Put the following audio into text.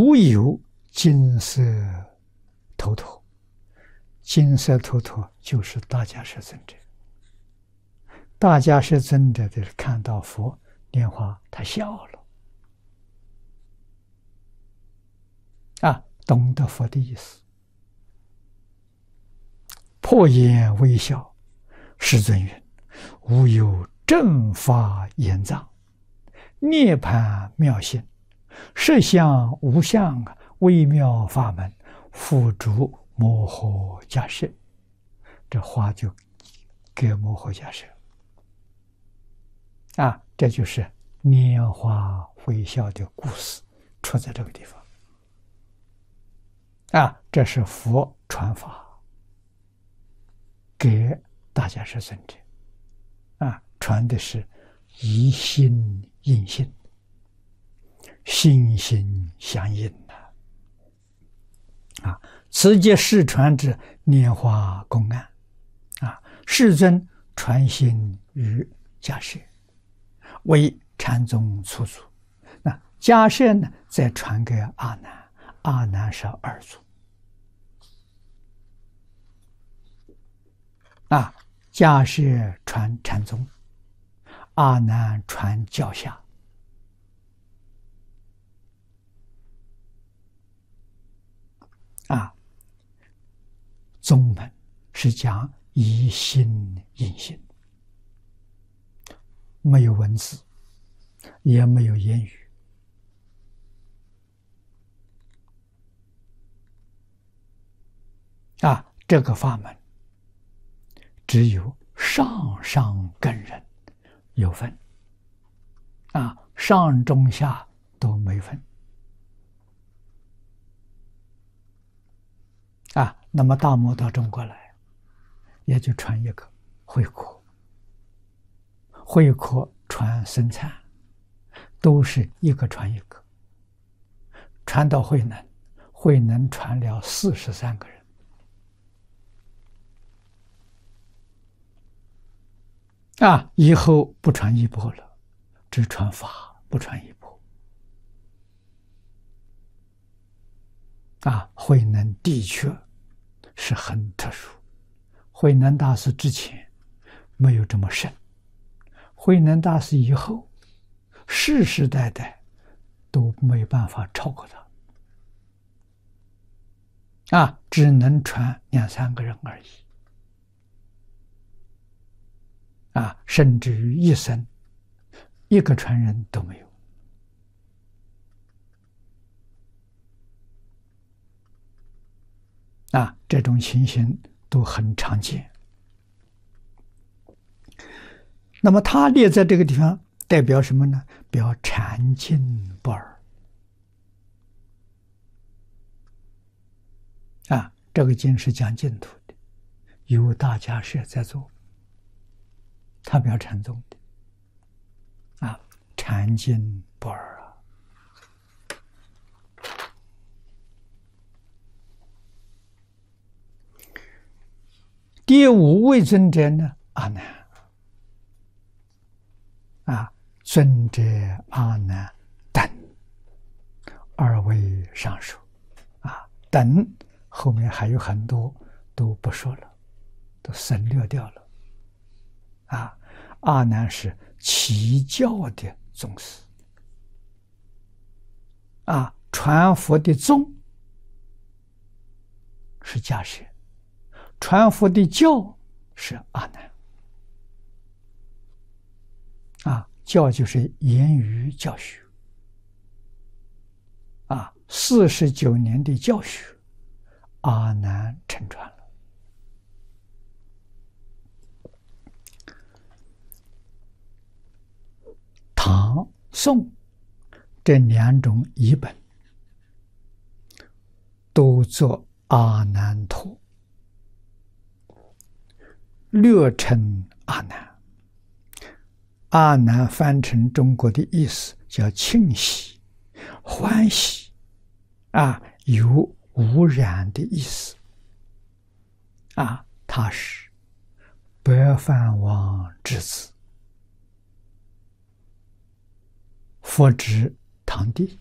无有金色头陀。金色头陀就是大迦叶尊者。大迦叶尊者的看到佛莲花，他笑了，懂得佛的意思，破颜微笑。世尊云：无有正法眼藏，涅槃妙性，实相无相，微妙法门，付诸摩诃迦叶。这话就给摩诃迦叶。这就是拈花微笑的故事，出在这个地方。这是佛传法给大迦叶尊者，传的是以心印心，心心相印此即世传之拈花公案。世尊传心于迦叶，为禅宗初祖。那迦叶呢，再传给阿难，阿难是二祖。迦叶传禅宗，阿难传教下。宗门是讲以心印心，没有文字，也没有言语。这个法门只有上上根人有分，上中下都没分。那么大摩到中国来，也就传一个慧可，慧可传僧璨，都是一个传一个，传到慧能，慧能传了43个人。以后不传衣钵了，只传法，不传衣钵。慧能的确是很特殊，慧能大师之前没有这么深，慧能大师以后世世代代都没办法超过他，只能传2、3个人而已。甚至于一生一个传人都没有。这种情形都很常见。那么他列在这个地方代表什么呢？表禅净不二。这个经是讲净土的，由大迦叶在做，他表禅宗的。禅净不二。第5位尊者呢，阿难。尊者阿难等2位上首。等后面还有很多都不说了，都省略掉了。阿难是起教的宗师。传佛的宗是迦叶，传佛的教是阿难。教就是言语教学。49年的教学，阿难承传了。唐、宋这2种译本都作阿难陀，略称阿难。阿难翻成中国的意思叫庆喜、欢喜，有无染的意思。他是白饭王之子，佛指堂弟。